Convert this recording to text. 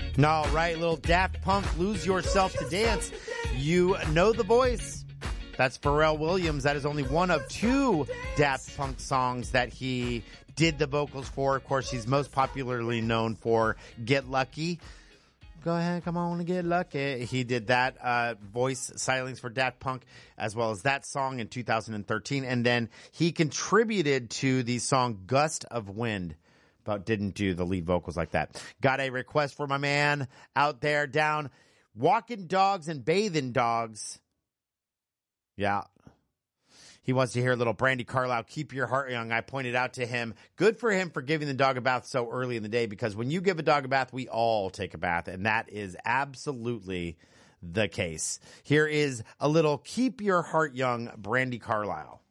All right, little Daft Punk, Lose Yourself to Dance. You know the voice. That's Pharrell Williams. That is only one of two Daft Punk songs that he did the vocals for. Of course, he's most popularly known for Get Lucky. Go ahead, come on and get lucky. He did that voice stylings for Daft Punk as well as that song in 2013. And then he contributed to the song Gust of Wind, but didn't do the lead vocals like that. Got a request for my man out there down walking dogs and bathing dogs. Yeah. He wants to hear a little Brandi Carlile, Keep Your Heart Young. I pointed out to him, good for him for giving the dog a bath so early in the day, because when you give a dog a bath, we all take a bath, and that is absolutely the case. Here is a little Keep Your Heart Young, Brandi Carlile.